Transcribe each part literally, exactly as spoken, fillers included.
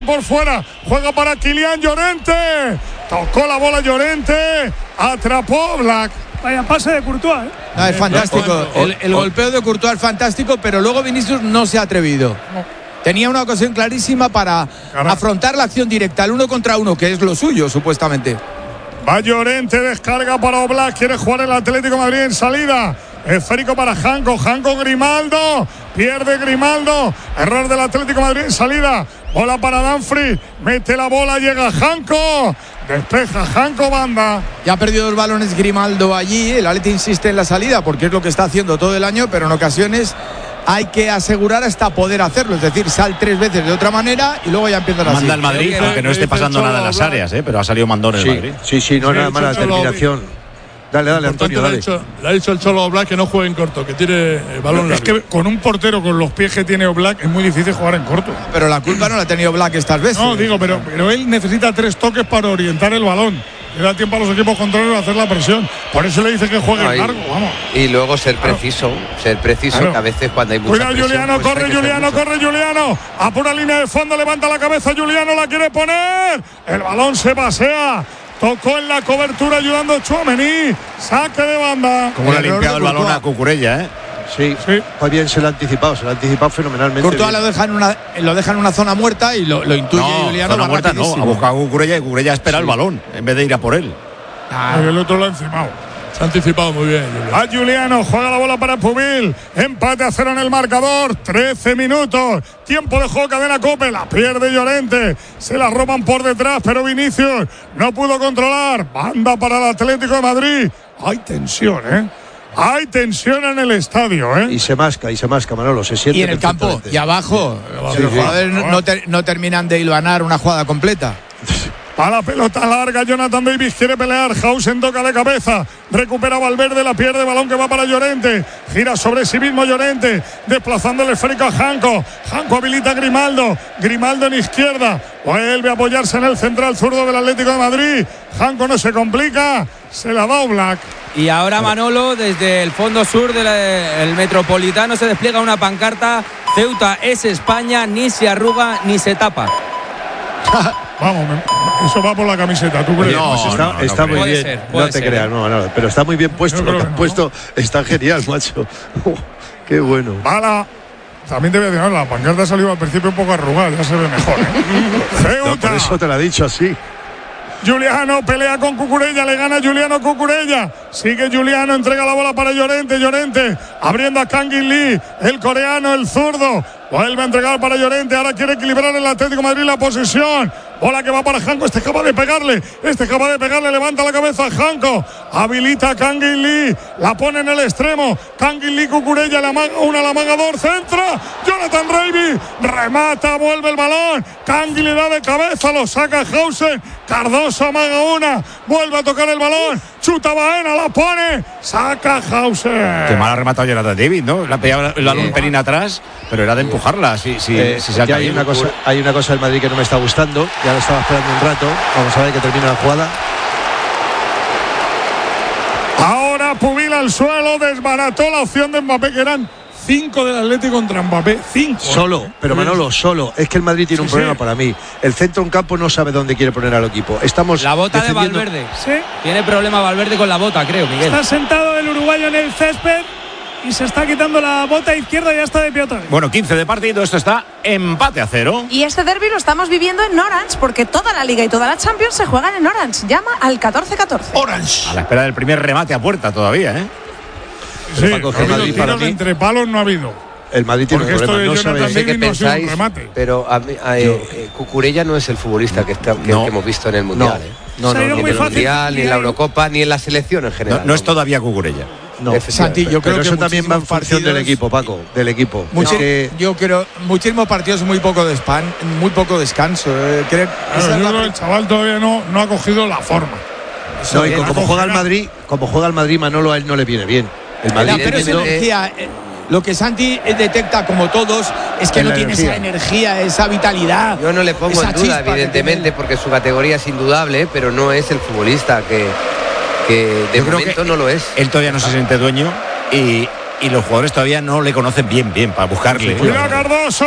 por fuera, juega para Kylian Llorente, tocó la bola Llorente, atrapó Black. Vaya pase de Courtois, ¿eh? No, es fantástico, el, el golpeo de Courtois es fantástico, pero luego Vinicius no se ha atrevido. Tenía una ocasión clarísima para Caray. afrontar la acción directa, el uno contra uno, que es lo suyo, supuestamente. Va Llorente, descarga para Oblak, quiere jugar el Atlético de Madrid en salida. Esférico para Janko, Janko Grimaldo, pierde Grimaldo, error del Atlético de Madrid en salida, bola para Dumfries, mete la bola, llega Janko, despeja Janko, banda. Ya ha perdido dos balones Grimaldo allí, el Atleti insiste en la salida porque es lo que está haciendo todo el año, pero en ocasiones hay que asegurar hasta poder hacerlo, es decir, sal tres veces de otra manera y luego ya empiezan así. Manda el Madrid, aunque no esté pasando nada en las áreas, ¿eh? Pero ha salido mandón en sí, el Madrid. Sí, sí, no es nada mala determinación. Dale, dale, Antonio, dale. Le ha, dicho, le ha dicho el Cholo a Oblak que no juegue en corto, que tire el balón largo. Es que con un portero con los pies que tiene Oblak es muy difícil jugar en corto. Pero la culpa no la ha tenido Oblak estas veces. No, digo, pero, pero él necesita tres toques para orientar el balón. Le da tiempo a los equipos contrarios a hacer la presión. Por eso le dice que juegue no, en largo, vamos. Y luego ser preciso, claro. ser preciso, claro. que a veces cuando hay mucha Cuidado, presión, Juliano, pues corre Juliano, corre Juliano. A pura línea de fondo, levanta la cabeza Juliano, la quiere poner. El balón se pasea. Tocó en la cobertura ayudando a Tchouaméni. Saque de banda. Como le ha limpiado el balón a Cucurella, ¿eh? Sí, sí, pues bien, se lo ha anticipado, se lo ha anticipado fenomenalmente. Courtois lo deja en una, lo deja en una zona muerta y lo, lo intuye no, Juliano. Zona muerta no, ha buscado a Cucurella y Cucurella espera sí. el balón en vez de ir a por él. Ah, el otro lo ha encimado. Se ha anticipado muy bien, Juliano. A Juliano, juega la bola para Pubil. Empate a cero en el marcador. trece minutos. Tiempo de juego, cadena Cope. La pierde Llorente. Se la roban por detrás, pero Vinicius no pudo controlar. Banda para el Atlético de Madrid. Hay tensión, ¿eh? Hay tensión en el estadio, ¿eh? Y se masca, y se masca, Manolo. Se siente. Y en el campo, y abajo. Sí, los sí. jugadores no, no, ter, no terminan de hilvanar una jugada completa. A la pelota larga, Jonathan Davis quiere pelear, Hausen toca de cabeza, recupera Valverde, la pierde, balón que va para Llorente, gira sobre sí mismo Llorente, desplazando el esférico a Janko, Janko habilita a Grimaldo, Grimaldo en izquierda, vuelve a apoyarse en el central zurdo del Atlético de Madrid, Janko no se complica, se la da Oblak. Y ahora Manolo, desde el fondo sur del Metropolitano se despliega una pancarta, Ceuta es España, ni se arruga ni se tapa. Vamos, eso va por la camiseta, ¿tú crees? No, pues está, no, no, está no muy bien, ser, no te ser, creas, no, no, pero está muy bien puesto, lo que han puesto está genial, macho. Oh, qué bueno. Bala. También te voy a decir, la pancarta ha salido al principio un poco arrugada, ya se ve mejor, ¿eh? No, por eso te lo he dicho así. Juliano pelea con Cucurella, le gana Juliano Cucurella, sigue Juliano, entrega la bola para Llorente, Llorente abriendo a Kangin Lee, el coreano, el zurdo, vuelve a entregar para Llorente, ahora quiere equilibrar el Atlético de Madrid la posesión, bola que va para Janko, este es capaz de pegarle, este es capaz de pegarle, levanta la cabeza Janko, habilita a Kangin Lee, la pone en el extremo, Kangin Lee, Cucurella, la maga una, la maga dos, centra, Jonathan Reiby, remata, vuelve el balón, Kangin le da de cabeza, lo saca Hausen, Cardoso amaga una, vuelve a tocar el balón, chuta Baena, la pone, saca Hausen. Qué mal ha rematado Jonathan David, ¿no? La pegaba el balón un pelín atrás, pero era de empujarla, si, si, eh, si se ha hay una cosa, hay una cosa del Madrid que no me está gustando, ya lo estaba esperando un rato, vamos a ver que termina la jugada. Ahora Pubil al suelo, desbarató la opción de Mbappé, que eran cinco del Atlético contra Mbappé, cinco. Solo, pero Manolo, solo. Es que el Madrid tiene un sí, problema sí. para mí. El centro en campo no sabe dónde quiere poner al equipo. Estamos la bota defendiendo... de Valverde. ¿Sí? Tiene problema Valverde con la bota, creo, Miguel. Está sentado el uruguayo en el césped y se está quitando la bota izquierda y ya está de pie otra vez. Bueno, quince de partido, esto está empate a cero. Y este derbi lo estamos viviendo en Orange, porque toda la Liga y toda la Champions se juegan en Orange. Llama al catorce catorce. Orange. A la espera del primer remate a puerta todavía, ¿eh? Sí, no ha habido tiros entre palos, no ha habido. El Madrid tiene porque un problema, esto de no Jonathan sabe qué pensáis, pero a, a, eh, Cucurella no es el futbolista que, está, que, no. que hemos visto en el Mundial. No, ¿eh? no, no, no, ni en el Mundial, ni en la Eurocopa, ni en la selección en general. No, no es todavía Cucurella. No, Santi, yo creo pero que eso también va en función del equipo, Paco, del equipo. Mucho, es que... Yo creo muchísimos partidos, muy poco de span, muy poco descanso. Eh, creo, claro, la... El chaval todavía no, no ha cogido la forma. No, y como juega el Madrid, como juega el Madrid, Manolo, a él no le viene bien. El Madrid pero esa energía, eh, lo que Santi detecta, como todos, es que no tiene esa energía, esa vitalidad. Yo no le pongo en duda, evidentemente, porque su categoría es indudable, pero no es el futbolista que, que de momento no lo es. Él todavía no se siente dueño y, y los jugadores todavía no le conocen bien, bien, para buscarle. ¡Cuidado, Cardoso!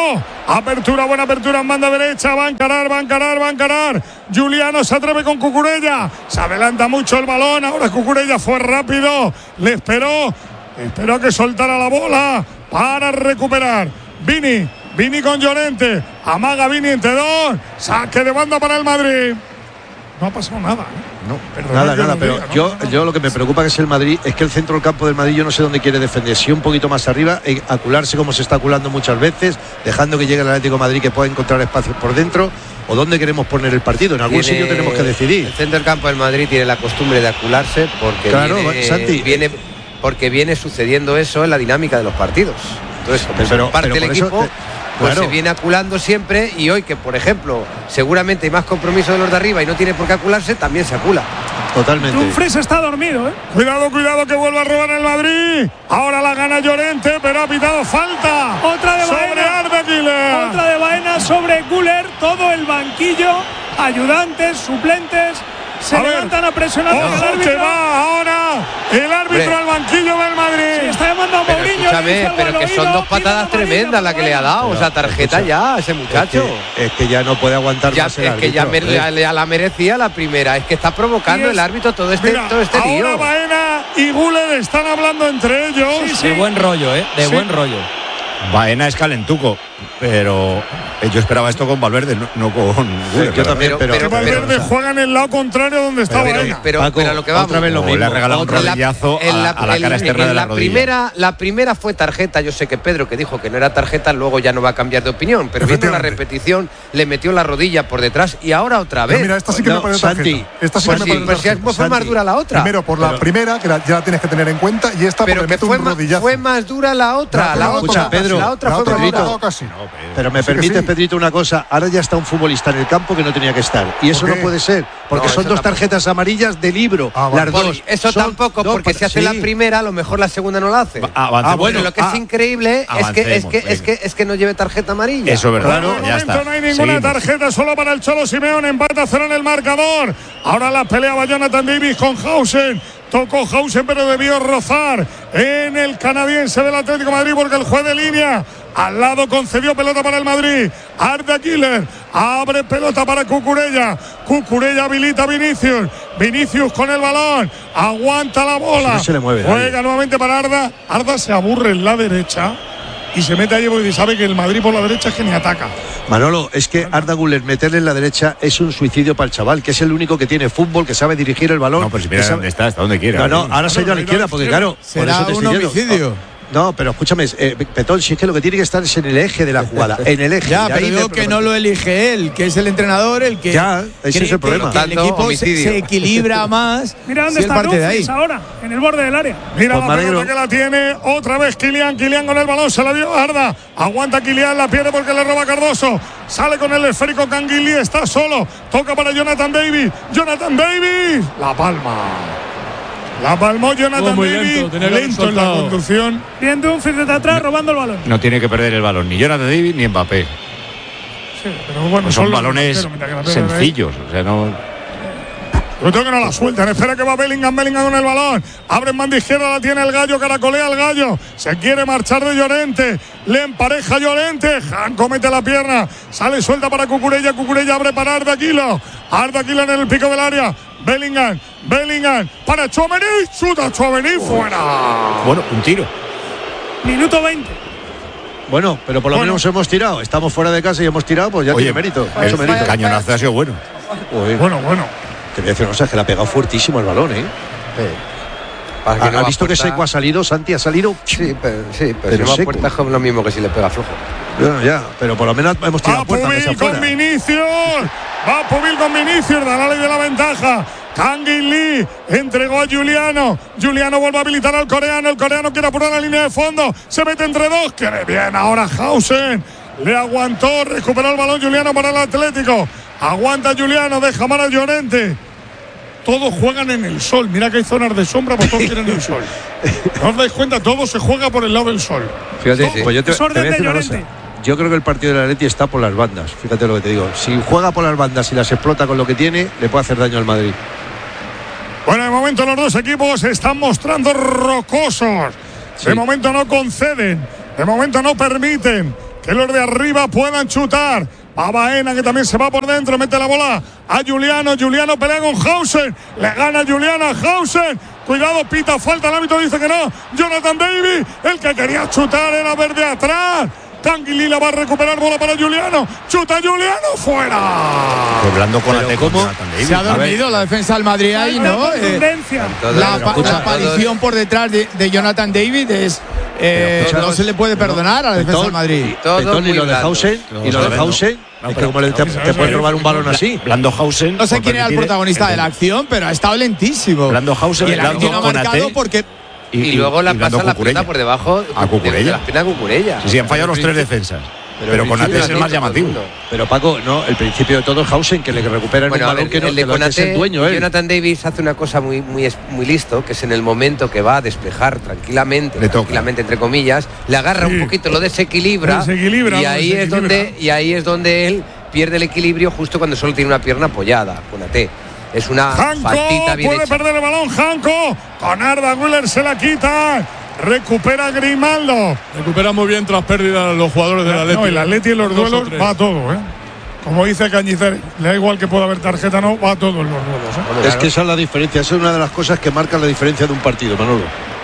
Apertura, buena apertura en banda derecha. Va a encarar, va a encarar, va a encarar. Juliano se atreve con Cucurella. Se adelanta mucho el balón. Ahora Cucurella fue rápido. Le esperó. Esperó a que soltara la bola para recuperar. Vini. Vini con Llorente. Amaga Vini entre dos. Saque de banda para el Madrid. No ha pasado nada, ¿eh? No, nada, nada, pero diga, ¿no? yo, yo lo que me preocupa que es el Madrid, es que el centro del campo del Madrid yo no sé dónde quiere defender, si un poquito más arriba, e acularse como se está aculando muchas veces, dejando que llegue el Atlético de Madrid que pueda encontrar espacios por dentro, o dónde queremos poner el partido, en algún tiene, sitio tenemos que decidir. El centro del campo del Madrid tiene la costumbre de acularse porque claro, viene, Santi, viene, porque viene sucediendo eso en la dinámica de los partidos. Entonces, como pero, parte del equipo... Te... Pues claro. Se viene aculando siempre y hoy que, por ejemplo, seguramente hay más compromiso de los de arriba y no tiene por qué acularse, también se acula. Totalmente. Dumfries está dormido, ¿eh? Cuidado, cuidado que vuelva a robar el Madrid. Ahora la gana Llorente, pero ha pitado falta. Otra de sobre Baena. Arda Güler. Otra de Baena sobre Güler. Todo el banquillo, ayudantes, suplentes. Se a levantan ver, a presionar ojo al árbitro. Que va ahora el árbitro Hombre. al banquillo del Madrid. Se está llamando a Mourinho. Escúchame, pero que son dos patadas tremendas las que le ha dado. Pero, o sea, tarjeta escucha, ya a ese muchacho. Es que, es que ya no puede aguantar ya, más el Es árbitro, que ya, me, ya, ya la merecía la primera. Es que está provocando es, el árbitro todo este, mira, todo este ahora lío. Baena y Güler están hablando entre ellos. Sí, sí. De buen rollo, ¿eh? De sí. buen rollo. Baena es calentuco, pero yo esperaba esto con Valverde, no, no con Güler. Yo también, pero, pero, pero Valverde pero, juega en el lado contrario donde está pero, Baena. Pero, Paco, pero lo que vamos, otra vez lo mismo. Le ha regalado un rodillazo en la, a, a la cara en, externa en de la, la rodilla. Primera, la primera fue tarjeta. Yo sé que Pedro, que dijo que no era tarjeta, luego ya no va a cambiar de opinión. Pero viendo la repetición, le metió la rodilla por detrás y ahora otra vez. Pero mira, esta sí que no, me parece tarjeta. Santi, esta sí pues que sí, me parece pues tarjeta. fue Santi, más dura la otra. Primero por la pero, primera, que la, ya la tienes que tener en cuenta, y esta pero porque que mete fue un más, rodillazo. fue más dura la otra. La, la otra, Pedro, la otra la fue otra más dura. Casi. No, pero, pero me sí permites, sí. Pedrito, una cosa. Ahora ya está un futbolista en el campo que no tenía que estar. Y eso no puede ser. Porque no, son dos tampoco. tarjetas amarillas de libro. Ah, vale. Las Poli, dos. eso son tampoco, dos, porque si hace sí. la primera, a lo mejor la segunda no la hace. Ah, bueno, lo que ah, es increíble es que, es, que, venga. es, que, es que no lleve tarjeta amarilla. Eso es verdad. Bueno, no, ya está. No hay ninguna Seguimos. tarjeta, solo para el Cholo Simeone. Empata cero en el marcador. Ahora la pelea va Jonathan Davis con Hausen. Tocó Hausen, pero debió rozar en el canadiense del Atlético de Madrid porque el juez de línea al lado concedió pelota para el Madrid. Arda Güler abre pelota para Cucurella. Cucurella habilita a Vinicius. Vinicius con el balón. Aguanta la bola. No se le mueve. Juega nadie. nuevamente para Arda. Arda se aburre en la derecha y se mete allí porque sabe que el Madrid por la derecha es que ni ataca. Manolo, es que Arda Güler meterle en la derecha es un suicidio para el chaval, que es el único que tiene fútbol, que sabe dirigir el balón. No, pero si mira sabe... dónde está, hasta donde quiera. No, no, ahora se ha ido a la izquierda, porque claro, será por eso te un estoy homicidio. diciendo. No, pero escúchame, eh, Petón, si es que lo que tiene que estar es en el eje de la jugada, en el eje. Ya, de pero ahí digo me... que no lo elige él, que es el entrenador el que ya, ese cree es el problema. que, que el equipo se, se equilibra más. Mira dónde si está parte de ahí. Dumfries ahora, en el borde del área. Mira Pues la me pelota alegro. que la tiene otra vez Kylian. Kylian con el balón, se la dio Arda. Aguanta Kylian, la pierde porque le roba Cardoso. Sale con el esférico Canguilí, está solo. Toca para Jonathan Davis. Jonathan Davis. La palma. La palmó Jonathan muy Davis. lento, tenía que haber Lento en la soltado. conducción. Bien Dumfries desde atrás robando el balón. No tiene que perder el balón ni Jonathan Davis ni Mbappé. Sí, pero bueno, Pues son los balones delanteros, mientras que la pierden ahí. sencillos. O sea, no. Yo tengo que no la sueltan. Espera que va Bellingham. Bellingham con el balón. Abre en banda izquierda. La tiene el Gallo. Caracolea el Gallo. Se quiere marchar de Llorente. Le empareja Llorente. Han comete la pierna. Sale suelta para Cucurella. Cucurella abre para Arda Güler. Arda Güler en el pico del área. Bellingham. Bellingham. Para Tchouaméni. Chuta Tchouaméni. Fuera. Bueno, un tiro. Minuto veinte. Bueno, pero por lo Bueno. menos hemos tirado. Estamos fuera de casa y hemos tirado, pues ya Oye, tiene mérito. El, Eso mérito. el cañonazo ha sido bueno. Uy, Bueno, bueno. te voy a decir una cosa, es que le ha pegado fuertísimo el balón, ¿eh? Para que ¿Ha, no ha va visto que puerta- Seco ha salido? Santi ha salido. Sí, pero, sí, pero, Pero si no va a seco. puerta es lo mismo que si le pega flojo. Bueno, ya, pero por lo menos hemos Va tirado puerta que sea Pubil con fuera. Vinicius. Va Pubil con Vinicius. Da la ley de la ventaja. Kangin Lee entregó a Juliano. Juliano vuelve a habilitar al coreano. El coreano quiere apurar la línea de fondo. Se mete entre dos. Quiere bien ahora Hausen. Le aguantó. Recuperó el balón Juliano para el Atlético. Aguanta Juliano. Deja mal a Llorente. Todos juegan en el sol. Mira que hay zonas de sombra, pues todos quieren el sol. ¿No os dais cuenta? Todo se juega por el lado del sol. Fíjate, Sí, sí. pues yo te, Es te voy orden a de decir una Llorente. cosa. Yo creo que el partido del Atleti está por las bandas. Fíjate lo que te digo. Si juega por las bandas y las explota con lo que tiene, le puede hacer daño al Madrid. Bueno, de momento los dos equipos se están mostrando rocosos. De Sí. momento no conceden. De momento no permiten que los de arriba puedan chutar. Va Baena, que también se va por dentro, mete la bola a Juliano. Juliano pelea con Hausen, le gana Juliano a Hausen. Cuidado, pita falta, el árbitro dice que no. Jonathan Davis, el que quería chutar era verde atrás. Canguilí la va a recuperar, bola para Juliano. Chuta Juliano, fuera. Hablando con la ¿Cómo? Se ha dormido la defensa del Madrid ahí, ¿no? Eh, la, la aparición por detrás de, de Jonathan David es eh, pero, no se le puede perdonar a la defensa del Madrid. Petón, y lo de Hausen, y lo de Hausen, es que como le, te, te pueden robar un balón así. Blando Hausen. No sé quién era el protagonista de la acción, pero ha estado lentísimo. Blando Hausen, y el árbitro no ha marcado porque Y, y, y luego la pasa la pelota por debajo a Cucurella. de la espina de Cucurella. Sí, sí, han fallado los tres defensas. Pero, pero Konate es el más llamativo. Pero Paco, no, el principio de todo es Hausen, que le recupera el bueno, balón ver, que no el de que no Konate, es el dueño. ¿eh? Jonathan Davis hace una cosa muy, muy, muy listo, que es en el momento que va a despejar tranquilamente, le tranquilamente entre comillas, le agarra sí. un poquito, lo desequilibra, desequilibra y ahí es donde y ahí es donde él pierde el equilibrio justo cuando solo tiene una pierna apoyada. Konate. Es una Janko, faltita bien puede hecha. perder el balón, Janko. Con Arda Güler se la quita. Recupera Grimaldo. Recupera muy bien tras pérdida los jugadores del Atleti. No, el Atleti en los duelos va todo, ¿eh? Como dice Cañizares, le da igual que pueda haber tarjeta, no, va todo en los duelos. ¿eh? Bueno, es que esa es la diferencia, esa es una de las cosas que marcan la diferencia de un partido, Manolo.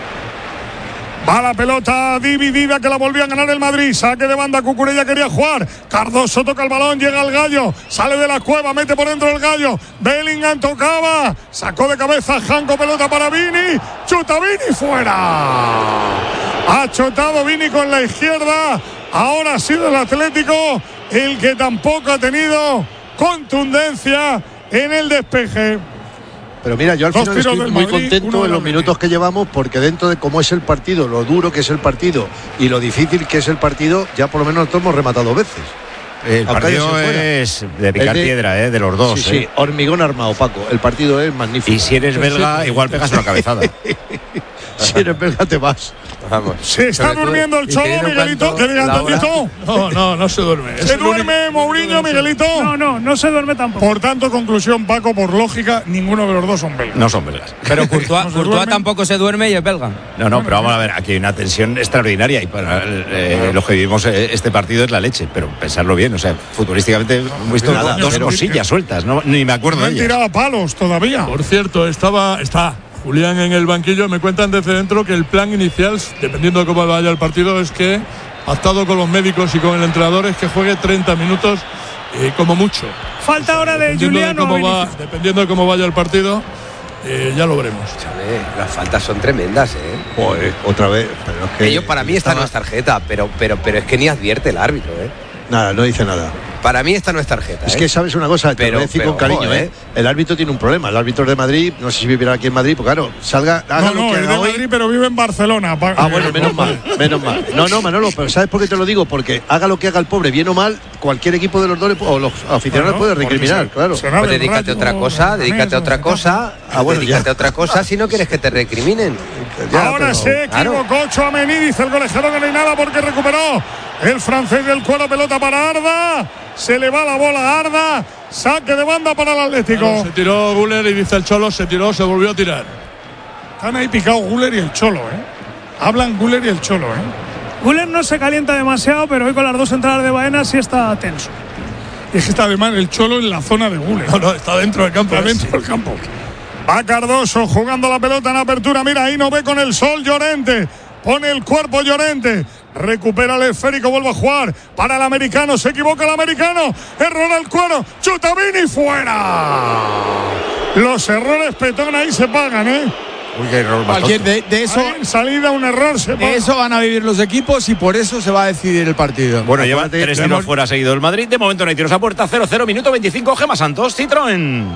Va la pelota dividida que la volvió a ganar el Madrid. Saque de banda, Cucurella quería jugar. Cardoso toca el balón, llega el Gallo. Sale de la cueva, mete por dentro el Gallo. Bellingham tocaba. Sacó de cabeza Janko, pelota para Vini. Chuta Vini, fuera. Ha chutado Vini con la izquierda. Ahora ha sido el Atlético el que tampoco ha tenido contundencia en el despeje. Pero mira, yo al final estoy muy Madrid, contento en los minutos que llevamos, porque dentro de cómo es el partido, lo duro que es el partido y lo difícil que es el partido, ya por lo menos nosotros hemos rematado veces. El partido es de picar es de, piedra, ¿eh? De los dos. Sí, sí, ¿eh? hormigón armado, Paco. El partido es magnífico. Y si eres belga, sí, igual pegas una cabezada. Si eres belga, te vas. Vamos. Se está durmiendo el Cholo, Miguelito. ¿Qué digas, Tantito? No, no, no se duerme. ¿Se duerme Mourinho, Miguelito? No, no, no se duerme tampoco. Por tanto, conclusión, Paco, por lógica, ninguno de los dos son belgas. No son belgas. Pero Courtois, no Courtois tampoco se duerme y es belga. No, no, pero vamos a ver, aquí hay una tensión extraordinaria y para eh, los que vivimos este partido es la leche, pero pensarlo bien, o sea, futurísticamente hemos visto nada, dos cosillas sueltas, no, ni me acuerdo no de ellas. Han tirado palos todavía. Por cierto, estaba, está Julián en el banquillo. Me cuentan desde dentro que el plan inicial, dependiendo de cómo vaya el partido, es que, pactado con los médicos y con el entrenador, es que juegue treinta minutos eh, como mucho. Falta ahora de Juliano. De cómo va, dependiendo de cómo vaya el partido, eh, ya lo veremos. Chale, las faltas son tremendas, ¿eh? Joder, otra vez. Pero es que Ellos, para mí esta no es tarjeta, pero, pero, pero es que ni advierte el árbitro, ¿eh? Nada, no dice nada. Para mí esta no es tarjeta. Es ¿eh? que sabes una cosa, te pero, lo voy a decir pero, con cariño, ojo, ¿eh? El árbitro tiene un problema. El árbitro de Madrid, no sé si vivirá aquí en Madrid, pues claro, salga, haga no, no, lo que es haga de hoy. Madrid, pero vive en Barcelona. Ah, bueno, menos mal, menos mal. No, no, Manolo, pero ¿sabes por qué te lo digo? Porque haga lo que haga el pobre, bien o mal, cualquier equipo de los dos o los aficionados bueno, puede recriminar, claro. Pues dedícate a otra cosa, dedícate a otra cosa, ah, bueno, dedícate a otra cosa si no quieres que te recriminen. Ya, Ahora pero, se equivocó claro. Tchouaméni, dice el colegiado que no hay nada porque recuperó el francés del cuero, pelota para Arda. Se le va la bola a Arda. Saque de banda para el Atlético. Bueno, se tiró Güler y dice el Cholo, se tiró, se volvió a tirar. Están ahí picados Güler y el Cholo, ¿eh? Hablan Güler y el Cholo, ¿eh? Güler no se calienta demasiado, pero hoy con las dos entradas de Baena sí está tenso. Y es que está además el Cholo en la zona de Güler. No, no, está dentro del campo. Está dentro del campo. Va Cardoso jugando la pelota en apertura. Mira, ahí no ve con el sol Llorente. Pone el cuerpo Llorente. Recupera el esférico, vuelve a jugar para el americano. Se equivoca el americano. Error al cuero. Chuta Vini, fuera. Los errores, Petón, ahí se pagan, ¿eh? Uy, qué error. Cualquier de, de eso. Ahí en salida un error se paga. De eso van a vivir los equipos y por eso se va a decidir el partido. Bueno, lleva tres tiros fuera seguido el Madrid. De momento no hay tiros a puerta. cero cero, minuto veinticinco. Gemma Santos, Citroën.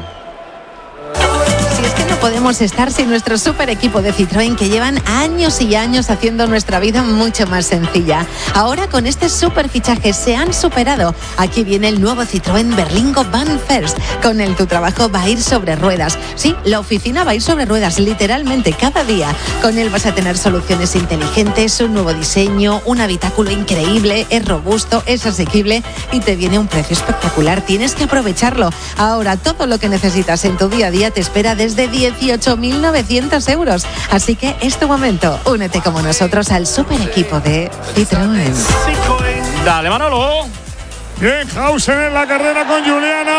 Si es que no podemos estar sin nuestro super equipo de Citroën, que llevan años y años haciendo nuestra vida mucho más sencilla. Ahora con este super fichaje se han superado. Aquí viene el nuevo Citroën Berlingo Van First. Con él tu trabajo va a ir sobre ruedas. Sí, la oficina va a ir sobre ruedas, literalmente cada día. Con él vas a tener soluciones inteligentes, un nuevo diseño, un habitáculo increíble, es robusto, es asequible y te viene un precio espectacular. Tienes que aprovecharlo. Ahora todo lo que necesitas en tu día a día te espera desde de dieciocho mil novecientos euros. Así que es tu momento. Únete como nosotros al super equipo de Citroën. Dale, Manolo. Bien, Hausen en la carrera con Juliana.